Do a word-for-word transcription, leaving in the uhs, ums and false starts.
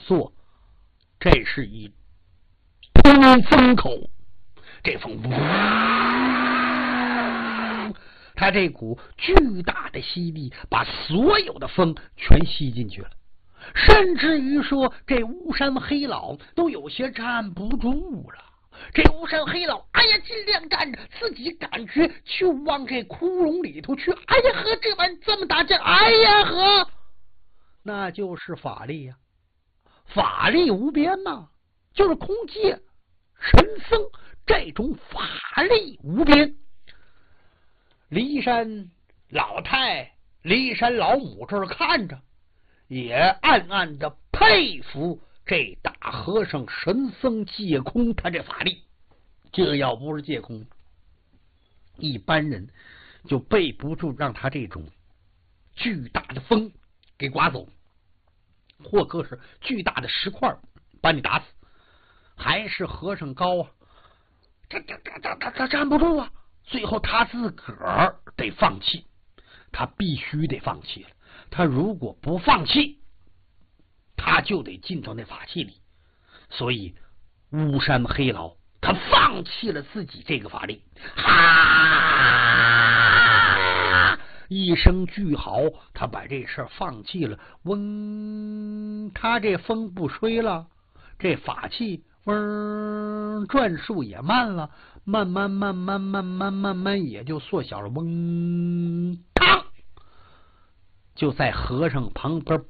做，这是一通风口，这风呜，他这股巨大的吸力把所有的风全吸进去了，甚至于说这巫山黑老都有些站不住了。这巫山黑老哎呀尽量站着，自己感觉就往这窟窿里头去，哎呀呵，这玩意这么大劲，哎呀呵，那就是法力呀、啊，法力无边呐、啊，就是空界神僧这种法力无边。骊山老太骊山老母这儿看着，也暗暗的佩服这大和尚神僧借空他这法力。这要不是借空，一般人就背不住让他这种巨大的风给刮走，或者是巨大的石块把你打死。还是和尚高啊，他他他他他他站不住啊，最后他自个儿得放弃，他必须得放弃了。他如果不放弃，他就得进到那法器里。所以巫山黑老他放弃了自己这个法力，哈一声巨嚎，他把这事儿放弃了。嗡，他这风不吹了，这法器嗡转数也慢了，慢慢慢慢慢慢慢慢也就缩小了。嗡，嘡，就在和尚旁边